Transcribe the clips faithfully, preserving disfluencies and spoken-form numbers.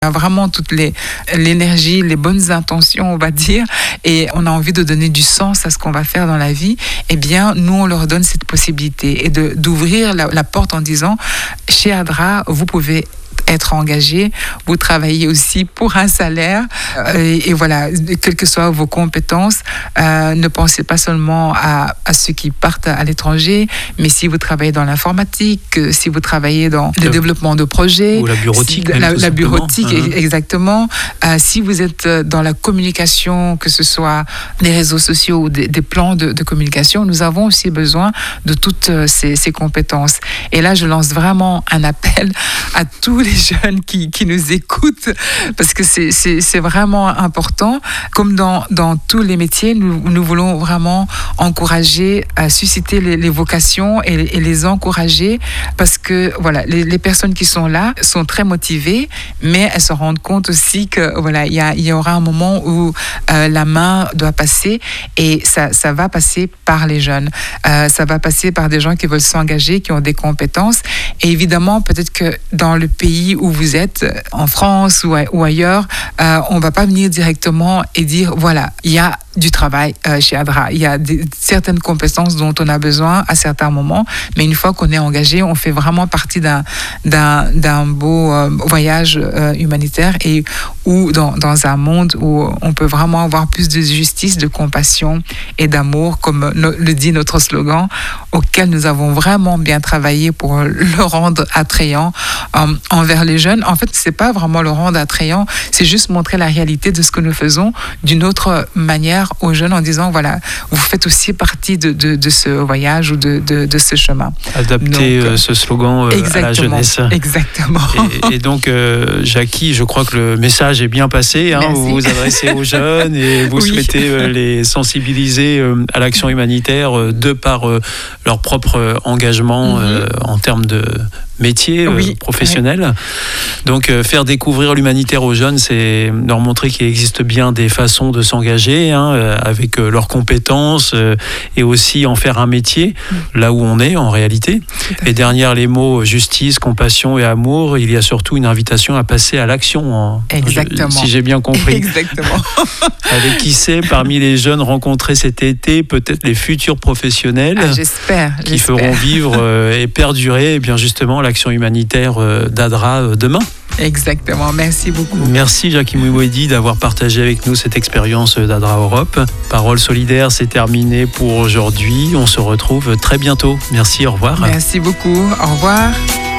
vraiment toute les, l'énergie, les bonnes intentions, on va dire, et on a envie de donner du sens à ce qu'on va faire dans la vie, eh bien, nous, on leur donne cette possibilité et de, d'ouvrir la, la porte en disant, chez Adra, vous pouvez être engagé, vous travaillez aussi pour un salaire euh, et, et voilà, quelles que soient vos compétences, euh, ne pensez pas seulement à, à ceux qui partent à l'étranger, mais si vous travaillez dans l'informatique, si vous travaillez dans le, le développement de projets, ou la bureautique, si, la, la bureautique uh-huh. exactement, euh, si vous êtes dans la communication, que ce soit les réseaux sociaux ou des, des plans de, de communication, nous avons aussi besoin de toutes ces, ces compétences. Et là, je lance vraiment un appel à tous les jeunes qui, qui nous écoutent, parce que c'est, c'est, c'est vraiment important. Comme dans, dans tous les métiers, nous, nous voulons vraiment encourager, à susciter les, les vocations et, et les encourager, parce que voilà, les, les personnes qui sont là sont très motivées, mais elles se rendent compte aussi que voilà, il y, a, il y aura un moment où euh, la main doit passer, et ça, ça va passer par les jeunes. Euh, ça va passer par des gens qui veulent s'engager, qui ont des compétences. Et évidemment, peut-être que dans le pays où vous êtes, en France ou, ou ailleurs, euh, on ne va pas venir directement et dire, voilà, il y a du travail euh, chez Adra, il y a des, certaines compétences dont on a besoin à certains moments, mais une fois qu'on est engagé, on fait vraiment partie d'un, d'un, d'un beau euh, voyage euh, humanitaire, et ou dans, dans un monde où on peut vraiment avoir plus de justice, de compassion et d'amour, comme no, le dit notre slogan, auquel nous avons vraiment bien travaillé pour le rendre attrayant euh, envers les jeunes. En fait, c'est pas vraiment le rendre attrayant, c'est juste montrer la réalité de ce que nous faisons d'une autre manière aux jeunes, en disant, voilà, vous faites aussi partie de, de, de ce voyage ou de, de, de ce chemin. Adapter donc, euh, ce slogan euh, à la jeunesse. Exactement. Et, et donc, euh, Jackie, je crois que le message est bien passé. Hein, vous vous adressez aux jeunes et vous oui. souhaitez euh, les sensibiliser euh, à l'action humanitaire euh, de par euh, leur propre euh, engagement mm-hmm. euh, en termes de métier euh, oui, professionnel. Oui. Donc euh, faire découvrir l'humanitaire aux jeunes, c'est leur montrer qu'il existe bien des façons de s'engager hein, euh, avec euh, leurs compétences euh, et aussi en faire un métier mmh. là où on est en réalité. Et derrière les mots justice, compassion et amour, il y a surtout une invitation à passer à l'action. Hein. Exactement. Je, si j'ai bien compris. Exactement. Avec qui sait, parmi les jeunes rencontrés cet été, peut-être les futurs professionnels ah, j'espère, qui j'espère. feront vivre euh, et perdurer eh bien justement la l'action humanitaire d'Adra demain. Exactement, merci beaucoup. Merci Jackie Mouiwedi d'avoir partagé avec nous cette expérience d'Adra Europe. Parole solidaire, c'est terminé pour aujourd'hui. On se retrouve très bientôt. Merci, au revoir. Merci beaucoup, au revoir.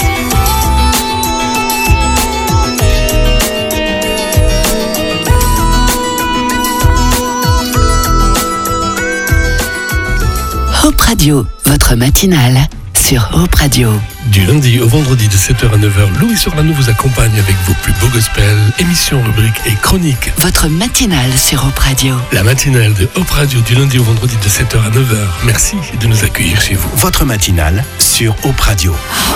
Hope Radio, votre matinale sur Hope Radio. Du lundi au vendredi de sept heures à neuf heures, Louis Sorano vous accompagne avec vos plus beaux gospels, émissions, rubriques et chroniques. Votre matinale sur Hope Radio. La matinale de Hope Radio du lundi au vendredi de sept heures à neuf heures. Merci de nous accueillir chez vous. Votre matinale sur Hope Radio.